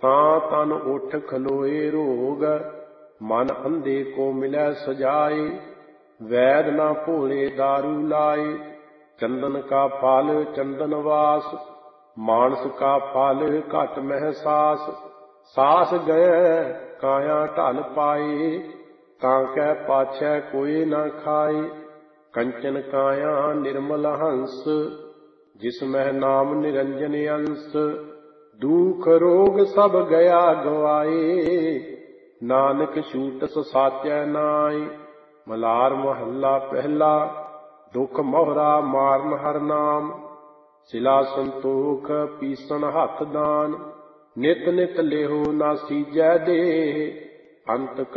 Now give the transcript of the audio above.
ਤਾਂ ਤਨ ਉਠ ਖਲੋਏ ਰੋਗ, ਮਨ ਅੰਧੇ ਕੋ ਮਿਲੈ ਸਜਾਏ। ਵੈਦ ਨਾ ਭੋਲੇ ਦਾਰੂ ਲਾਏ, ਚੰਦਨ ਕਾ ਫਲ ਚੰਦਨ ਵਾਸ। ਮਾਨਸ ਕਾ ਫਲ ਘਟ ਮਹਿ ਸਾਸ, ਸਾਸ ਗਏ ਕਾਇਆ ਢਲ ਪਾਏ। ਤਾਂ ਕੈ ਪਾਛੈ ਕੋਈ ਨਾ ਖਾਏ, ਕੰਚਨ ਕਾਇਆ ਨਿਰਮਲ ਹੰਸ। ਜਿਸ ਮਹਿ ਨਾਮ ਨਿਰੰਜਨ ਅੰਸ, ਦੁਖ ਰੋਗ ਸਭ ਗਿਆ ਗਵਾਏ। ਨਾਨਕ ਛੂਟਸ ਸਾਚੈ ਨਾਇ, ਮਲਾਰ ਮਹੱਲਾ ਪਹਿਲਾ। ਦੁਖ ਮੋਹਰਾ ਮਾਰਨ ਹਰਿ ਨਾਮ, ਸਿਲਾ ਸੰਤੋਖ ਪੀਸਣ ਹੱਥ ਦਾਨ। ਨਿਤ ਨਿਤ ਲੇਹੁ ਨਾ ਸੀਜੈ ਦੇਹ, ਅੰਤ